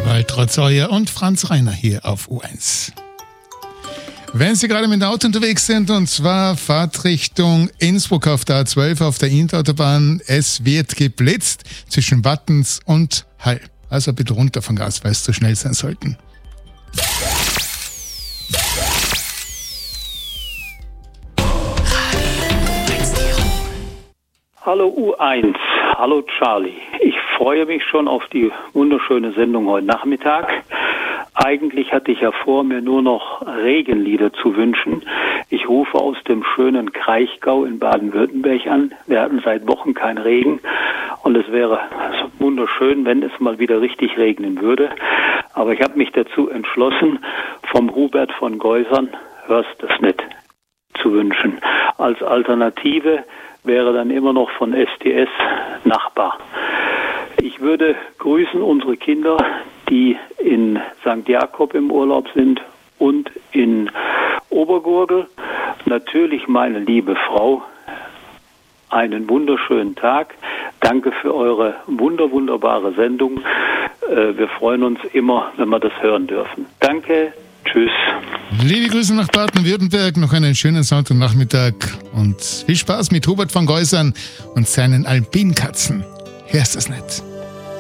Waltraud Sawyer und Franz Reiner hier auf U1. Wenn Sie gerade mit dem Auto unterwegs sind, und zwar Fahrtrichtung Innsbruck auf der A12 auf der Innenautobahn, es wird geblitzt zwischen Wattens und Hall. Also bitte runter vom Gas, weil es zu schnell sein sollten. Hallo U1, hallo Charlie. Ich freue mich schon auf die wunderschöne Sendung heute Nachmittag. Eigentlich hatte ich ja vor, mir nur noch Regenlieder zu wünschen. Ich rufe aus dem schönen Kraichgau in Baden-Württemberg an. Wir hatten seit Wochen keinen Regen und es wäre wunderschön, wenn es mal wieder richtig regnen würde. Aber ich habe mich dazu entschlossen, vom Hubert von Geusern, hörst das nicht, zu wünschen. Als Alternative wäre dann immer noch von STS Nachbar. Ich würde grüßen unsere Kinder, die in St. Jakob im Urlaub sind und in Obergurgel. Natürlich meine liebe Frau. Einen wunderschönen Tag. Danke für eure wunderbare Sendung. Wir freuen uns immer, wenn wir das hören dürfen. Danke. Tschüss. Liebe Grüße nach Baden-Württemberg, noch einen schönen Sonntagnachmittag und viel Spaß mit Hubert von Geusern und seinen Alpinkatzen. Hörst du es nicht?